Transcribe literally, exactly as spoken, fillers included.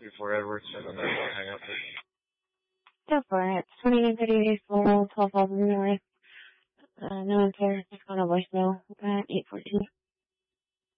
before Edwards, so I'm gonna hang up. Go for it. twenty-nine thirty-eight Floral, twelve thousand north. Uh, no one cares. Just on a voicemail. Uh, eight fourteen.